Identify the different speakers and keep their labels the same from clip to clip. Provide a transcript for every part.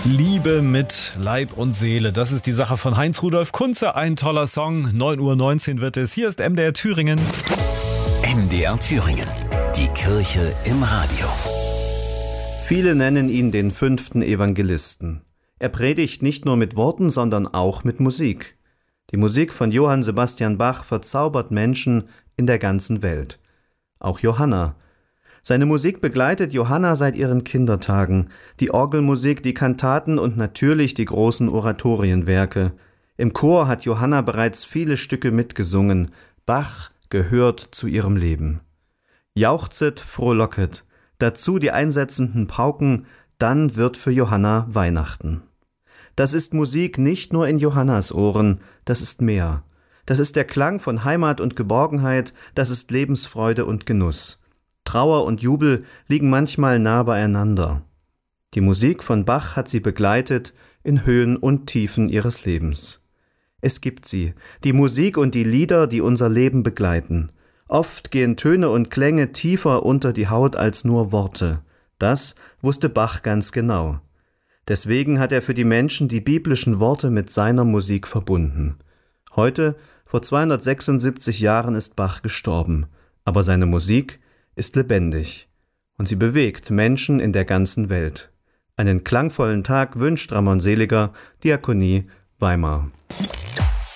Speaker 1: Liebe mit Leib und Seele, das ist die Sache von Heinz-Rudolf Kunze. Ein toller Song, 9:19 Uhr wird es. Hier ist MDR Thüringen.
Speaker 2: MDR Thüringen, die Kirche im Radio.
Speaker 3: Viele nennen ihn den 5. Evangelisten. Er predigt nicht nur mit Worten, sondern auch mit Musik. Die Musik von Johann Sebastian Bach verzaubert Menschen in der ganzen Welt. Auch Johanna. Seine Musik begleitet Johanna seit ihren Kindertagen. Die Orgelmusik, die Kantaten und natürlich die großen Oratorienwerke. Im Chor hat Johanna bereits viele Stücke mitgesungen. Bach gehört zu ihrem Leben. Jauchzet, frohlocket, dazu die einsetzenden Pauken, dann wird für Johanna Weihnachten. Das ist Musik nicht nur in Johannas Ohren, das ist mehr. Das ist der Klang von Heimat und Geborgenheit, das ist Lebensfreude und Genuss. Trauer und Jubel liegen manchmal nah beieinander. Die Musik von Bach hat sie begleitet in Höhen und Tiefen ihres Lebens. Es gibt sie, die Musik und die Lieder, die unser Leben begleiten. Oft gehen Töne und Klänge tiefer unter die Haut als nur Worte. Das wusste Bach ganz genau. Deswegen hat er für die Menschen die biblischen Worte mit seiner Musik verbunden. Heute, vor 276 Jahren, ist Bach gestorben, aber seine Musik ist lebendig und sie bewegt Menschen in der ganzen Welt. Einen klangvollen Tag wünscht Ramon Seliger, Diakonie Weimar.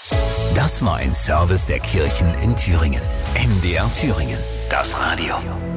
Speaker 2: Das war ein Service der Kirchen in Thüringen. MDR Thüringen, das Radio.